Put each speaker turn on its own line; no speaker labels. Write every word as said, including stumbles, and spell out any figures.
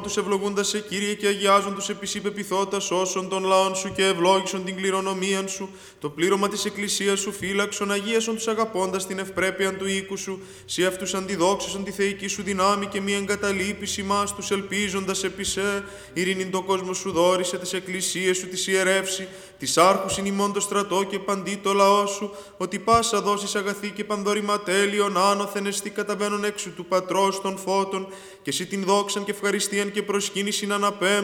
τους ευλογούντας σε Κύριε και αγιάζον τους επί σοι πεποιθώτας όσων των λαών σου και ευλόγησον την κληρονομίαν σου, το πλήρωμα της εκκλησίας σου φύλαξον, αγίασον τους αγαπώντας την ευπρέπειαν του οίκου σου, σοι αυτούς αντιδόξασον τη θεϊκή σου δυνάμει και μη εγκαταλείπεις ημάς τους ελπίζοντας επί σε, ειρήνην το κόσμο σου δόρισε, τις εκκλησίες σου τις ιερεύσει, της άρχους είναι ημών το στρατό και παντί το λαό σου, ότι πάσα δώσεις αγαθή και πανδωρηματέλειον άνωθεν εστί καταβαίνον έξω του πατρός των φώτων, και εσύ την δόξαν και ευχαριστίαν και προσκύνησιν αναπέμπ